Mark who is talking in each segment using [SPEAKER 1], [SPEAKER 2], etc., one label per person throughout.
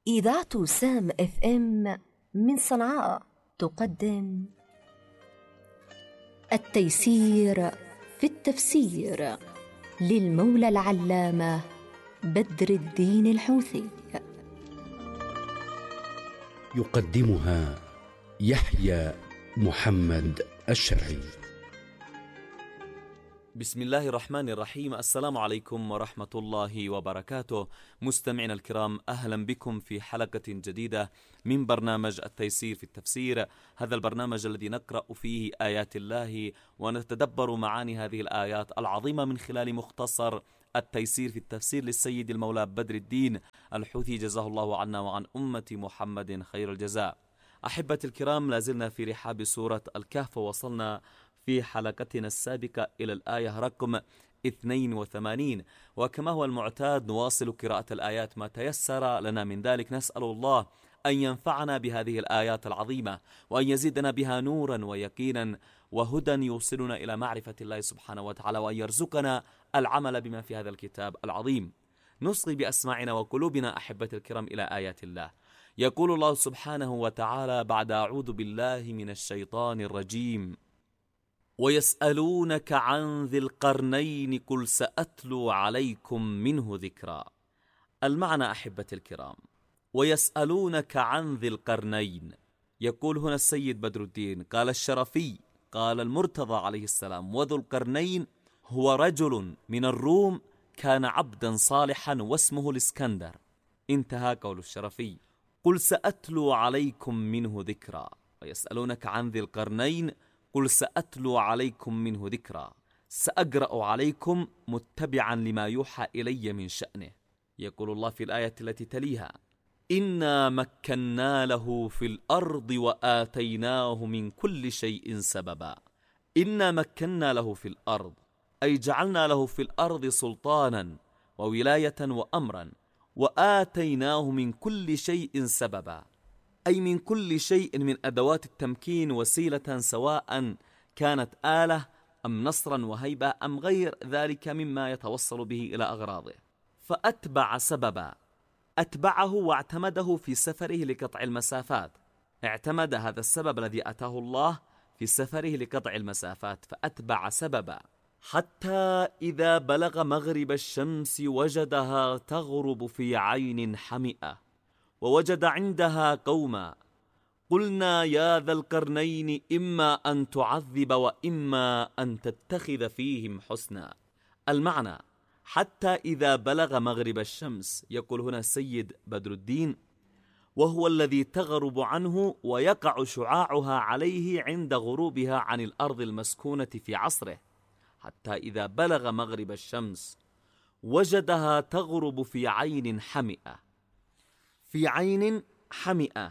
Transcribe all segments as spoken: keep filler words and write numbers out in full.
[SPEAKER 1] إذاعة سام اف ام من صنعاء تقدم التيسير في التفسير للمولى العلامة بدر الدين الحوثي.
[SPEAKER 2] يقدمها يحيى محمد الشرعي.
[SPEAKER 3] بسم الله الرحمن الرحيم. السلام عليكم ورحمة الله وبركاته. مستمعينا الكرام، أهلا بكم في حلقة جديدة من برنامج التيسير في التفسير. هذا البرنامج الذي نقرأ فيه آيات الله ونتدبر معاني هذه الآيات العظيمة من خلال مختصر التيسير في التفسير للسيد المولى بدر الدين الحوثي، جزاه الله عنا وعن أمة محمد خير الجزاء. أحبتي الكرام، لازلنا في رحاب سورة الكهف، ووصلنا في حلقتنا السابقة إلى الآية رقم اثنين وثمانين، وكما هو المعتاد نواصل قراءة الآيات ما تيسر لنا من ذلك. نسأل الله أن ينفعنا بهذه الآيات العظيمة، وأن يزيدنا بها نورا ويقينا وهدى يوصلنا إلى معرفة الله سبحانه وتعالى، وأن يرزقنا العمل بما في هذا الكتاب العظيم. نصغي بأسماعنا وقلوبنا أحبتي الكرام إلى آيات الله. يقول الله سبحانه وتعالى بعد أعوذ بالله من الشيطان الرجيم: ويسألونك عن ذي القرنين قل سأتلو عليكم منه ذكرا. المعنى أحبتي الكرام: ويسألونك عن ذي القرنين. يقول هنا السيد بدر الدين، قال الشرفي، قال المرتضى عليه السلام: وذو القرنين هو رجل من الروم كان عبدا صالحا واسمه الإسكندر. انتهى قول الشرفي. قل سأتلو عليكم منه ذكرا. ويسألونك عن ذي القرنين قل سأتلو عليكم منه ذكرا، سأقرأ عليكم متبعا لما يوحى إلي من شأنه. يقول الله في الآية التي تليها: إنا مكنا له في الأرض وآتيناه من كل شيء سببا. إنا مكنا له في الأرض، أي جعلنا له في الأرض سلطانا وولاية وأمرا، وآتيناه من كل شيء سببا، أي من كل شيء من أدوات التمكين وسيلة، سواء كانت آلة أم نصرا وهيبة أم غير ذلك مما يتوصل به إلى أغراضه. فأتبع سببا، أتبعه واعتمده في سفره لقطع المسافات. اعتمد هذا السبب الذي أتاه الله في سفره لقطع المسافات، فأتبع سببا حتى إذا بلغ مغرب الشمس وجدها تغرب في عين حمئة ووجد عندها قوما قلنا يا ذا القرنين إما أن تعذب وإما أن تتخذ فيهم حسنا. المعنى: حتى إذا بلغ مغرب الشمس، يقول هنا السيد بدر الدين، وهو الذي تغرب عنه ويقع شعاعها عليه عند غروبها عن الأرض المسكونة في عصره. حتى إذا بلغ مغرب الشمس وجدها تغرب في عين حمئة. في عين حمئة.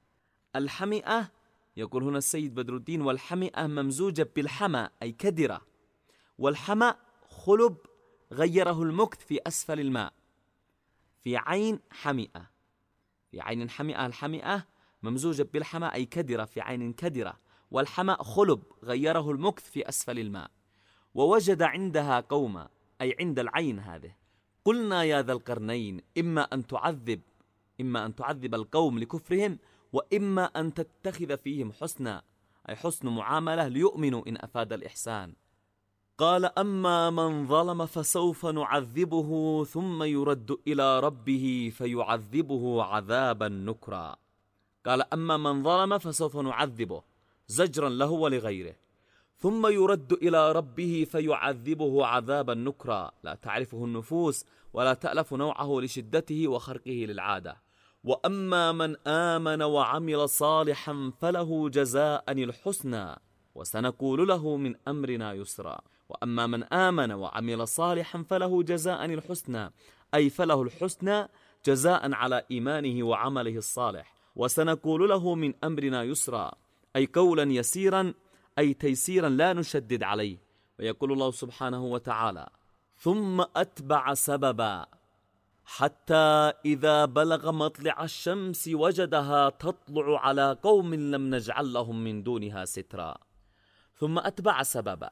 [SPEAKER 3] الحمئة يقول هنا السيد بدر الدين: والحمئة ممزوجة بالحمى أي كدرة، والحمى خلب غيره المكت في أسفل الماء. في عين حمئة، في عين حمئة. الحمئة ممزوجة بالحمى أي كدرة، في عين كدرة، والحمى خلب غيره المكت في أسفل الماء. ووجد عندها قوما، أي عند العين هذه. قلنا يا ذا القرنين إما أن تعذب إما أن تعذب القوم لكفرهم، وإما أن تتخذ فيهم حسنا، أي حسن معاملة ليؤمنوا إن أفاد الإحسان. قال أما من ظلم فسوف نعذبه ثم يرد إلى ربه فيعذبه عذابا نكرا. قال أما من ظلم فسوف نعذبه زجرا له ولغيره، ثم يرد إلى ربه فيعذبه عذابا نكرا، لا تعرفه النفوس ولا تألف نوعه لشدته وخرقه للعادة. وأما من آمن وعمل صالحا فله جزاء الحسنى وسنقول له من أمرنا يسرا. وأما من آمن وعمل صالحا فله جزاء الحسنى، أي فله الحسنى جزاء على إيمانه وعمله الصالح، وسنقول له من أمرنا يسرا، أي قولا يسيرا، أي تيسيرا لا نشدد عليه. ويقول الله سبحانه وتعالى: ثم أتبع سببا حتى إذا بلغ مطلع الشمس وجدها تطلع على قوم لم نجعل لهم من دونها سترا. ثم أتبع سببا،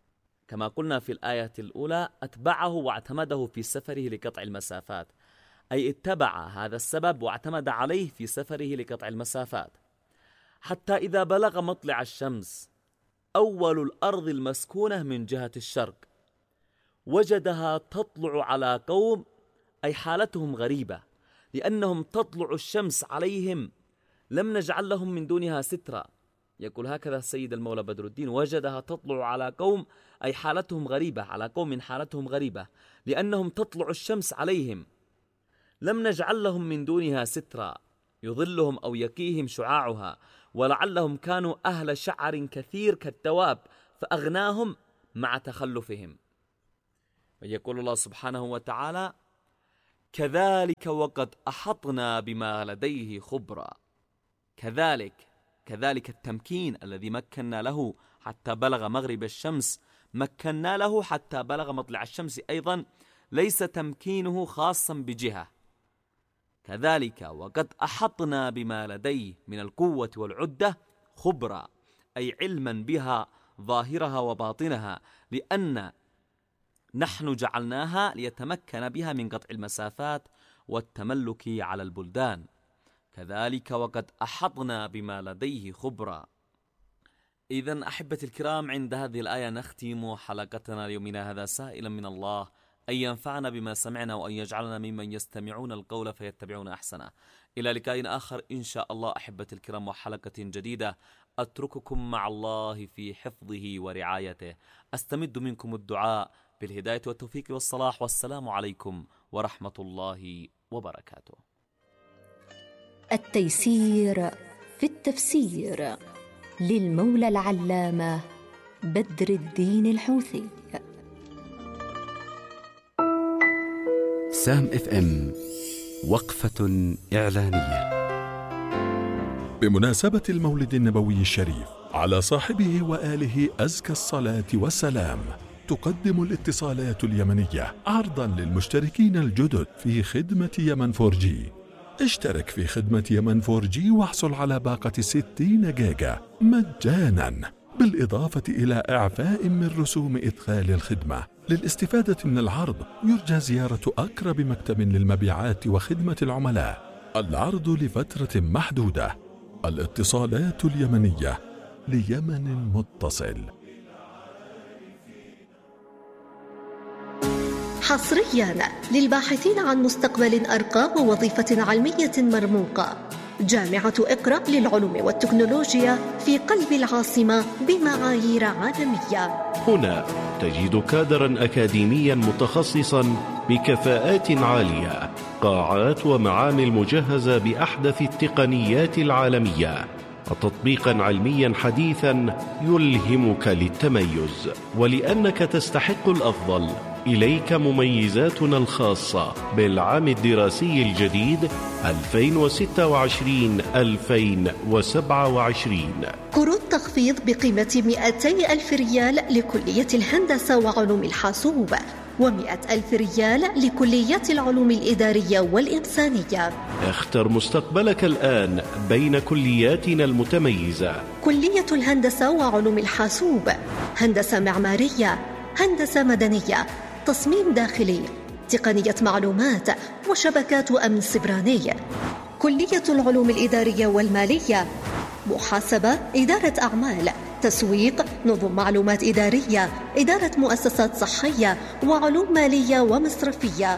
[SPEAKER 3] كما قلنا في الآية الأولى، أتبعه واعتمده في سفره لقطع المسافات، أي اتبع هذا السبب واعتمد عليه في سفره لقطع المسافات، حتى إذا بلغ مطلع الشمس أول الأرض المسكونة من جهة الشرق وجدها تطلع على قوم، أي حالتهم غريبة لأنهم تطلع الشمس عليهم لم نجعل لهم من دونها سترا. يقول هكذا السيد المولى بدر الدين: وجدها تطلع على قوم، أي حالتهم غريبة، على قوم حالتهم غريبة لأنهم تطلع الشمس عليهم لم نجعل لهم من دونها سترا يظلهم أو يقيهم شعاعها، ولعلهم كانوا أهل شعر كثير كالدواب فأغناهم مع تخلفهم. ويقول الله سبحانه وتعالى: كذلك وقد أحطنا بما لديه خبرا. كذلك كذلك التمكين الذي مكنا له حتى بلغ مغرب الشمس مكنا له حتى بلغ مطلع الشمس أيضا، ليس تمكينه خاصا بجهة. كذلك وقد أحطنا بما لديه من القوة والعدة خبرا، أي علما بها ظاهرها وباطنها، لأن نحن جعلناها ليتمكن بها من قطع المسافات والتملك على البلدان. كذلك وقد أحطنا بما لديه خبرا. إذن أحبتي الكرام، عند هذه الآية نختم حلقتنا اليومنا هذا، سائلا من الله أن ينفعنا بما سمعنا وأن يجعلنا ممن يستمعون القول فيتبعون أحسنه. إلى لقاء آخر إن شاء الله أحبتي الكرام، وحلقة جديدة. أترككم مع الله في حفظه ورعايته، أستمد منكم الدعاء بالهداية والتوفيق والصلاح، والسلام عليكم ورحمة الله وبركاته.
[SPEAKER 1] التيسير في التفسير للمولى العلامة بدر الدين الحوثي.
[SPEAKER 2] سام اف ام، وقفة إعلانية.
[SPEAKER 4] بمناسبة المولد النبوي الشريف على صاحبه وآله أزكى الصلاة والسلام، تقدم الاتصالات اليمنية عرضا للمشتركين الجدد في خدمة يمن فور جي. اشترك في خدمة يمن فور جي واحصل على باقة ستين جيجا مجانا، بالإضافة إلى إعفاء من رسوم إدخال الخدمة. للاستفادة من العرض يرجى زيارة أقرب مكتب للمبيعات وخدمة العملاء. العرض لفترة محدودة. الاتصالات اليمنية ليمن متصل.
[SPEAKER 5] حصريا للباحثين عن مستقبل أرقى ووظيفة علمية مرموقة، جامعة اقرأ للعلوم والتكنولوجيا في قلب العاصمة بمعايير عالمية.
[SPEAKER 6] هنا تجد كادرا أكاديميا متخصصا بكفاءات عالية، قاعات ومعامل مجهزة بأحدث التقنيات العالمية، وتطبيقا علميا حديثا يلهمك للتميز. ولأنك تستحق الأفضل، إليك مميزاتنا الخاصة بالعام الدراسي الجديد ألفين وستة وعشرين ألفين وسبعة وعشرين.
[SPEAKER 5] قروض تخفيض بقيمة مئتي ألف ريال لكلية الهندسة وعلوم الحاسوب، ومئة ألف ريال لكليات العلوم الإدارية والإنسانية.
[SPEAKER 6] اختر مستقبلك الآن بين كلياتنا المتميزة:
[SPEAKER 5] كلية الهندسة وعلوم الحاسوب، هندسة معمارية، هندسة مدنية، تصميم داخلي، تقنية معلومات وشبكات أمن سبراني. كلية العلوم الإدارية والمالية، محاسبة، إدارة أعمال، تسويق، نظم معلومات إدارية، إدارة مؤسسات صحية، وعلوم مالية ومصرفية.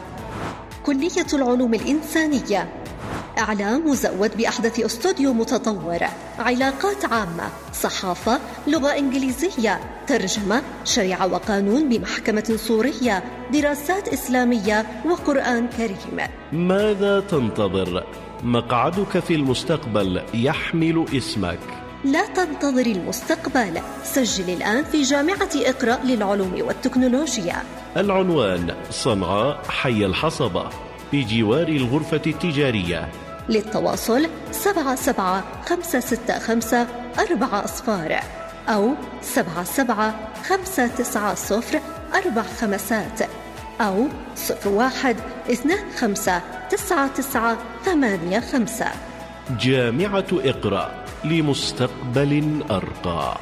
[SPEAKER 5] كلية العلوم الإنسانية، إعلام مزود بأحدث استوديو متطور، علاقات عامة، صحافة، لغة إنجليزية، ترجمة، شريعة وقانون بمحكمة سورية، دراسات إسلامية وقرآن كريم.
[SPEAKER 6] ماذا تنتظر؟ مقعدك في المستقبل يحمل اسمك.
[SPEAKER 5] لا تنتظر المستقبل، سجل الآن في جامعة اقرأ للعلوم والتكنولوجيا.
[SPEAKER 6] العنوان: صنعاء، حي الحصبة، بجوار الغرفة التجارية.
[SPEAKER 5] للتواصل سبعة سبعة خمسة ستة خمسة أربعة أصفار أو سبعة سبعة خمسة تسعة صفر أربع خمسات أو صفر واحد اثنان خمسة تسعة تسعة ثمانية خمسة.
[SPEAKER 6] جامعة اقرأ لمستقبل أرقى.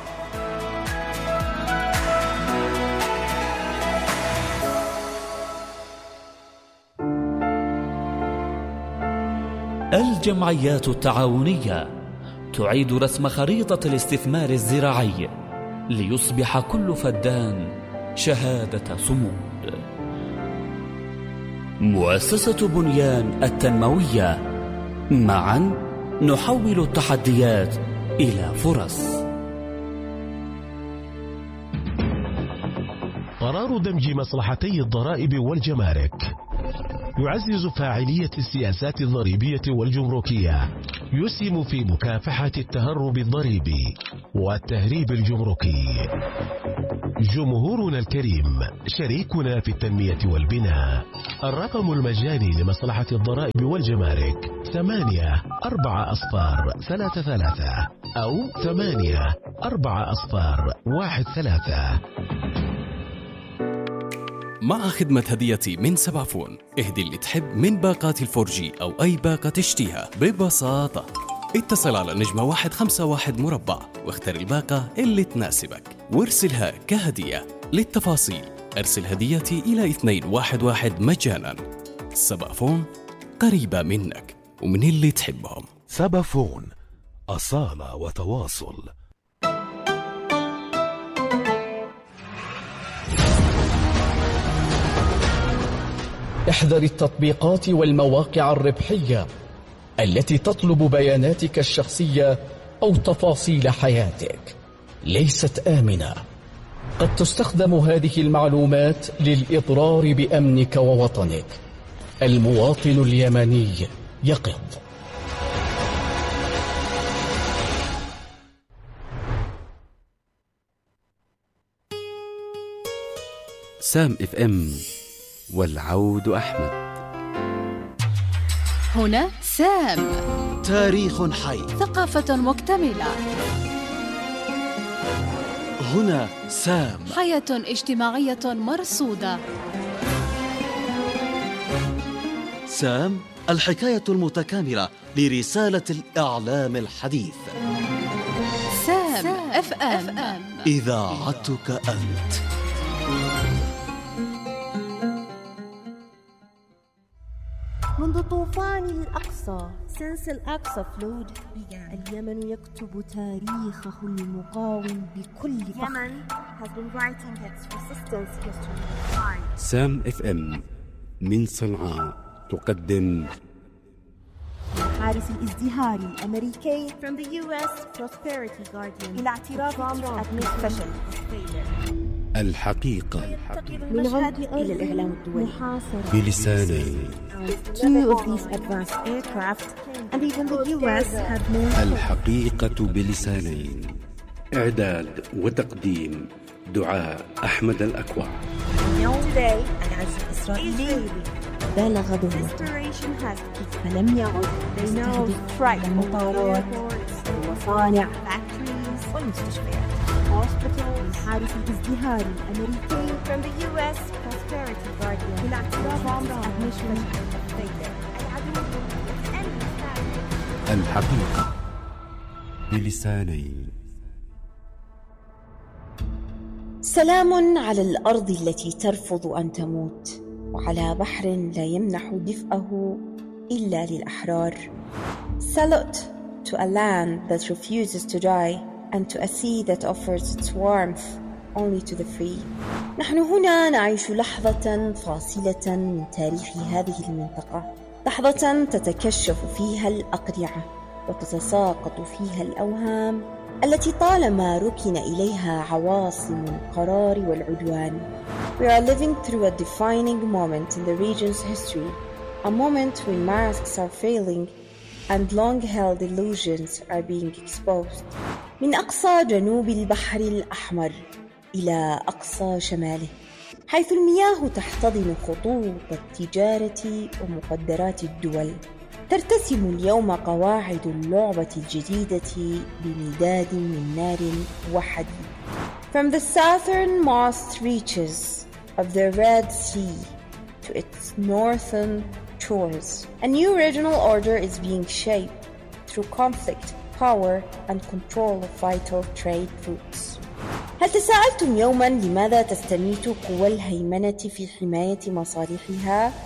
[SPEAKER 7] الجمعيات التعاونية تعيد رسم خريطة الاستثمار الزراعي ليصبح كل فدان شهادة صمود. مؤسسة بنيان التنموية، معا نحول التحديات إلى فرص.
[SPEAKER 6] قرار دمج مصلحتي الضرائب والجمارك يعزز فاعلية السياسات الضريبية والجمركية، يسهم في مكافحة التهرب الضريبي والتهريب الجمركي. جمهورنا الكريم شريكنا في التنمية والبناء. الرقم المجاني لمصلحة الضرائب والجمارك ثمانية أربعة أصفار ثلاثة ثلاثة أو ثمانية أربعة أصفار واحد ثلاثة.
[SPEAKER 2] مع خدمة هديتي من سبعفون، اهدي اللي تحب من باقات الفور جي أو أي باقة تشتيها ببساطة. اتصل على نجمة واحد خمسة واحد مربع واختر الباقة اللي تناسبك وارسلها كهدية. للتفاصيل ارسل هديتي إلى اثنين واحد واحد مجانا. سبعفون، قريبة منك ومن اللي تحبهم.
[SPEAKER 4] سبعفون، أصالة وتواصل.
[SPEAKER 8] احذر التطبيقات والمواقع الربحية التي تطلب بياناتك الشخصية أو تفاصيل حياتك. ليست آمنة، قد تستخدم هذه المعلومات للإضرار بأمنك ووطنك. المواطن اليمني يقظ.
[SPEAKER 2] سام اف ام، والعود أحمد.
[SPEAKER 9] هنا سام،
[SPEAKER 10] تاريخ حي،
[SPEAKER 9] ثقافة مكتملة.
[SPEAKER 10] هنا سام،
[SPEAKER 9] حياة اجتماعية مرصودة.
[SPEAKER 10] سام، الحكاية المتكاملة لرسالة الإعلام الحديث.
[SPEAKER 9] سام اف ام،
[SPEAKER 10] إذاعتك أنت.
[SPEAKER 11] منذ طوفان الأقصى since الأقصى فلود اليمن يكتب تاريخه المقاوم بكل فخر. has been writing its resistance history.
[SPEAKER 2] سام اف ام من صنعاء تقدم
[SPEAKER 11] حارس الازدهار الأمريكي from the يو إس Prosperity Guardian إلى اعتراف ترامب فشل.
[SPEAKER 2] الحقيقة
[SPEAKER 11] من عمق إلى الإعلام الدولي
[SPEAKER 2] بلسانين.
[SPEAKER 11] Two of these advanced aircraft and even the يو إس have made.
[SPEAKER 2] الحقيقة بلسانين. إعداد وتقديم دعاء أحمد الأكوع.
[SPEAKER 11] اليوم today العزف الإسرائيلي بلغ ظهره فلم يعد يستهدف المطارات والمصانع والمستشفيات. حارس الازدهار الأمريكي from the يو إس Prosperity Guardian إلى اعتراف
[SPEAKER 2] الحقيقة بلسانين.
[SPEAKER 12] سلام على الأرض التي ترفض أن تموت، وعلى بحر لا يمنح دفئه إلا للأحرار. Salute to a land that refuses to die and to a sea that offers its warmth only to the free. نحن هنا نعيش لحظة فاصلة من تاريخ هذه المنطقة، لحظة تتكشف فيها الأقنعة وتتساقط فيها الأوهام التي طالما ركن إليها عواصم القرار والعدوان. We are living through a defining moment in the region's history, a moment when masks are failing and long-held illusions are being exposed. من أقصى جنوب البحر الأحمر إلى أقصى شماله، حيث المياه تحتضن خطوط التجارة ومقدرات الدول، ترتسم اليوم قواعد اللعبة الجديدة بمداد من نار وحديد. From the southernmost reaches of the Red Sea to its northern shores, a new regional order is being shaped through conflict, power, and control of vital trade routes. هل تساءلتم يوما لماذا تستميت قوى الهيمنة في حماية مصالحها؟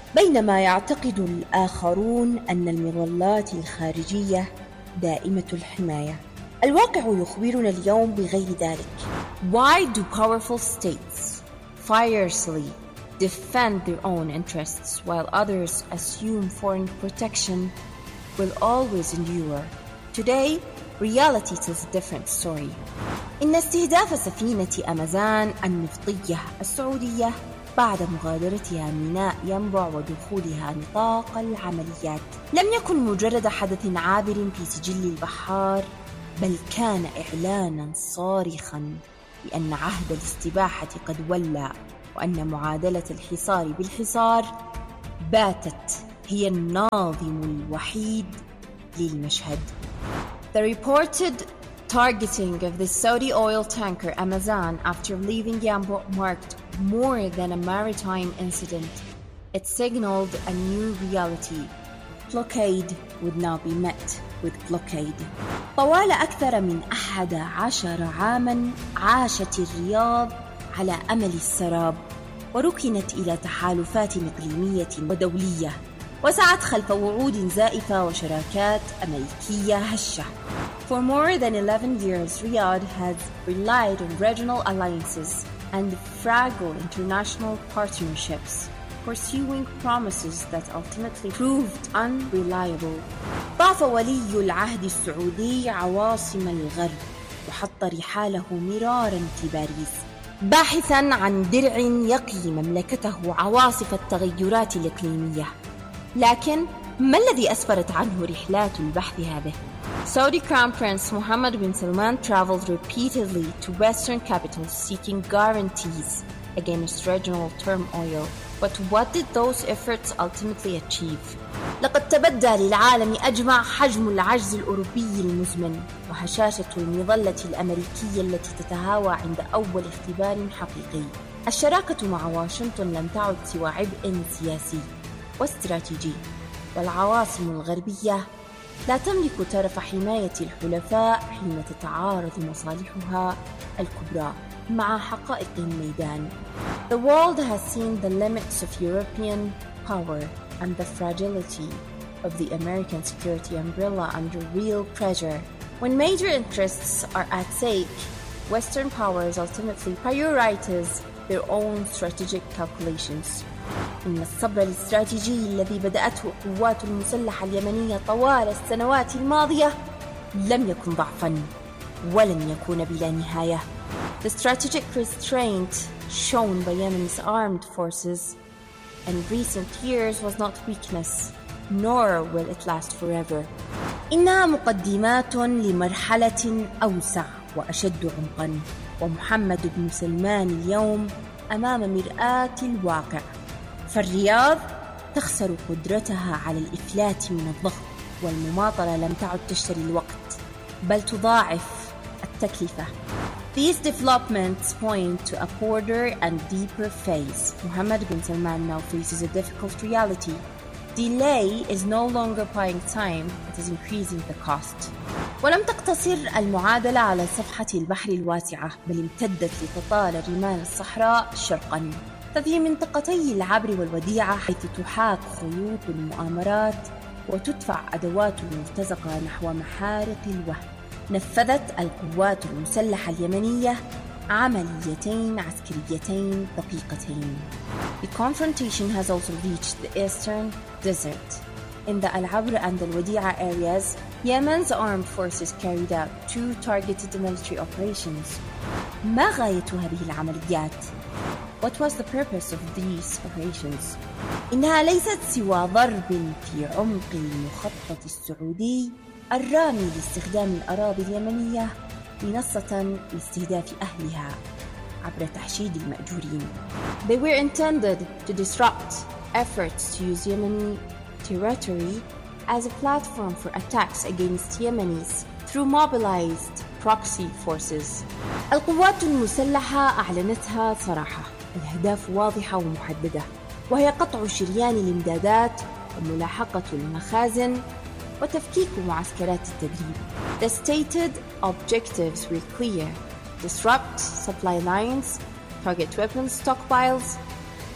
[SPEAKER 12] بينما يعتقد الآخرون أن المظلات الخارجية دائمة الحماية. الواقع يخبرنا اليوم بغير ذلك. Why do powerful states fiercely defend their own interests while others assume foreign protection will always endure? Today, reality tells a different story. إن استهداف سفينة أمازان النفطية السعودية بعد مغادرتها ميناء ينبع ودخولها نطاق العمليات لم يكن مجرد حدث عابر في سجل البحار، بل كان إعلانا صارخا بأن عهد الاستباحة قد ولى، وأن معادلة الحصار بالحصار باتت هي الناظم الوحيد للمشهد. The reported targeting of the Saudi oil tanker Amazon after leaving Yanbu marked more than a maritime incident. It signaled a new reality. Blockade would now be met with blockade. طوال أكثر من أحد عشر عاماً عاشت الرياض على أمل السراب، وركنت إلى تحالفات إقليمية ودولية، وسعت خلف وعود زائفة وشراكات أمريكية هشة. For more than eleven years, Riyadh has relied on regional alliances and fragile international partnerships, pursuing promises that ultimately proved unreliable. ضاف ولي العهد السعودي عواصم الغرب وحط رحاله مرارا في باريس، باحثا عن درع يقي مملكته عواصف التغيرات الإقليمية. لكن ما الذي أسفرت عنه رحلات البحث هذه؟ Saudi Crown Prince Mohammed bin Salman traveled repeatedly to Western capitals seeking guarantees against regional turmoil. But what did those efforts ultimately achieve? لقد تبدى للعالم أجمع حجم العجز الأوروبي المزمن وهشاشة المظلة الأمريكية التي تتهاوى عند أول اختبار حقيقي. الشراكة مع واشنطن لم تعد سوى عبء سياسي واستراتيجي، والعواصم الغربية لا تملك طرف حماية الحلفاء حين تتعارض مصالحها الكبرى مع حقائق الميدان. The world has seen the limits of European power and the fragility of the American security umbrella under real pressure. When major interests are at stake, Western powers ultimately prioritize their own strategic calculations. إن الصبر الاستراتيجي الذي بدأته القوات المسلحة اليمنية طوال السنوات الماضية لم يكن ضعفاً ولن يكون بلا نهاية. The strategic restraint shown by Yemen's armed forces in recent years was not weakness, nor will it last forever. إنها مقدمات لمرحلة أوسع وأشد عمقاً، ومحمد بن سلمان اليوم أمام مرآة الواقع. فالرياض تخسر قدرتها على الإفلات من الضغط، والمماطلة لم تعد تشتري الوقت بل تضاعف التكلفة. These developments point to a broader and deeper phase. Mohammed bin Salman now faces a difficult reality. Delay is no longer buying time, it is increasing the cost. ولم تقتصر المعادلة على صفحة البحر الواسعة، بل امتدت لتطال رمال الصحراء شرقاً. ففي منطقتي العبر والوديعة حيث تحاك خيوط المؤامرات وتدفع أدوات المرتزقة نحو محارق الوهم، نفذت القوات المسلحة اليمنية عمليتين عسكريتين دقيقتين. The confrontation has also reached the eastern desert. In the Al-Abr and Al-Wadi'a areas, Yemen's armed forces carried out two targeted military operations. ما غاية هذه العمليات؟ What was the purpose of these operations? إنها ليست سوى ضرب في عمق المخطط السعودي الرامي لاستخدام الأراضي اليمنية منصة لاستهداف أهلها عبر تحشيد المأجورين. They were intended to disrupt efforts to use Yemeni territory as a platform for attacks against Yemenis through mobilized proxy forces. القوات المسلحة أعلنتها صراحة، الأهداف واضحة ومحددة، وهي قطع شريان الإمدادات وملاحقة المخازن وتفكيك معسكرات التدريب. The stated objectives were clear: disrupt supply lines, target weapons stockpiles,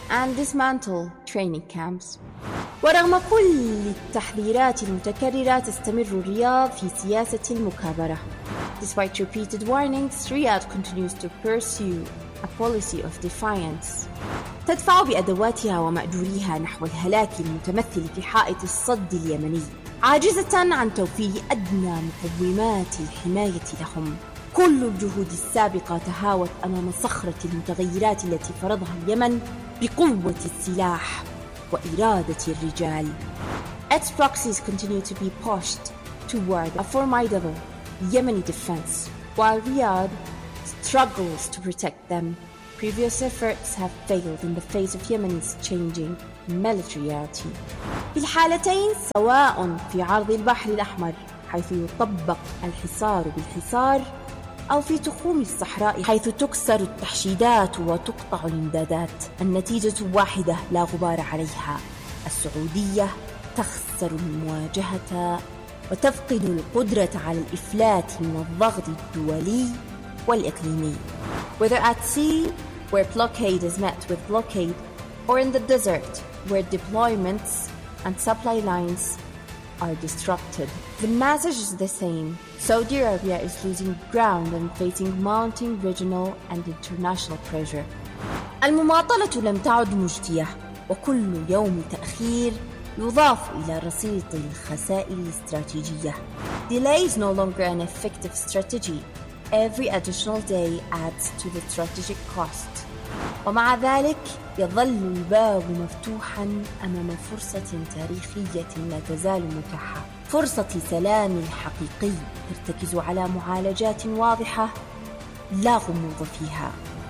[SPEAKER 12] and dismantle training camps. ورغم كل التحذيرات المتكررة تستمر الرياض في سياسة المكابرة. Despite repeated warnings, Riyadh continues to pursue a policy of defiance. تدفع بأدواتها ومأجوريها نحو الهلاك المتمثل في حائط الصد اليمني، عاجزة عن توفير أدنى مقومات الحماية لهم. كل الجهود السابقة تهاوت أمام صخرة المتغيرات التي فرضها اليمن بقوة السلاح وإرادة الرجال. Its proxies continue to be pushed toward a formidable Yemeni defense, while Riyadh struggles to protect them. Previous efforts have failed in the face of Yemen's changing military reality. في الحالتين سواء في عرض البحر الأحمر حيث يطبق الحصار بالحصار، أو في تخوم الصحراء حيث تكسر التحشيدات وتقطع الإمدادات، النتيجة واحدة لا غبار عليها: السعودية تخسر المواجهة وتفقد القدرة على الإفلات من الضغط الدولي والإقليمي. Whether at sea, where blockade is met with blockade, or in the desert, where deployments and supply lines are disrupted, the message is the same. Saudi Arabia is losing ground and facing mounting regional and international pressure. المماطلة لم تعد مجدية، وكل يوم تأخير يضاف إلى رصيد الخسائر الاستراتيجية. Delay is no longer an effective strategy. Every additional day adds to the strategic cost. ومع ذلك يظل الباب مفتوحا أمام فرصة تاريخية لا تزال متاحة، فرصة سلام حقيقي ترتكز على معالجات واضحة لا غموض فيها.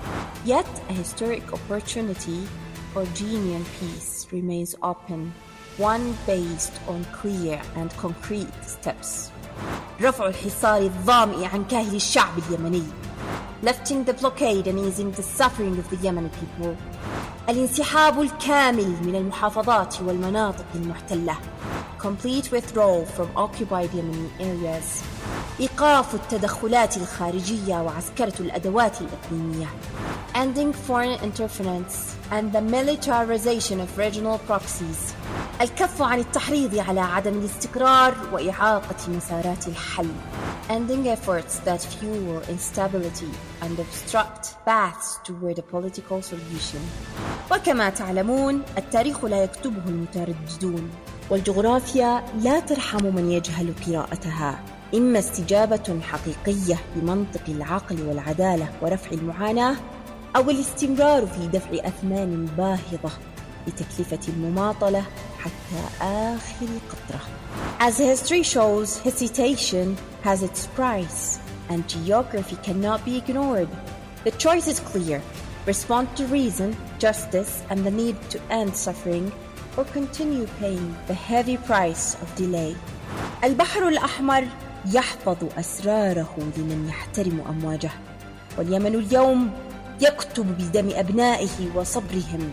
[SPEAKER 12] Yet a historic opportunity for genuine peace remains open, one based on clear and concrete steps. رفع الحصار الظامئ عن كاهل الشعب اليمني. Lifting the blockade and easing the suffering of the Yemeni people. الانسحاب الكامل من المحافظات والمناطق المحتلة. Complete withdrawal from occupied Yemeni areas. إيقاف التدخلات الخارجية وعسكرة الأدوات الإقليمية. Ending foreign interference and the militarization of regional proxies. الكف عن التحريض على عدم الاستقرار وإعاقة مسارات الحل. Ending efforts that fuel instability and obstruct paths toward a political solution. وكما تعلمون التاريخ لا يكتبه المترددون، والجغرافيا لا ترحم من يجهل قراءتها. إما استجابة حقيقية لمنطق العقل والعدالة ورفع المعاناة، أو الاستمرار في دفع أثمان باهظة لتكلفة المماطلة حتى آخر قطرة. As history shows, hesitation has its price, and geography cannot be ignored. The choice is clear: respond to reason, justice, and the need to end suffering, or continue paying the heavy price of delay. البحر الأحمر يحفظ أسراره لمن يحترم أمواجه، واليمن اليوم يكتب بدم أبنائه وصبرهم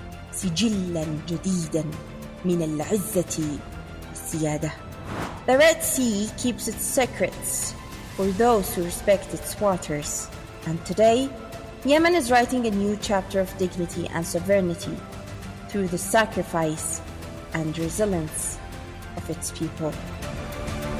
[SPEAKER 12] سجلاً جديداً من العزة والسيادة. The Red Sea keeps its secrets for those who respect its waters, and today Yemen is writing a new chapter of dignity and sovereignty through the sacrifice and resilience of its people.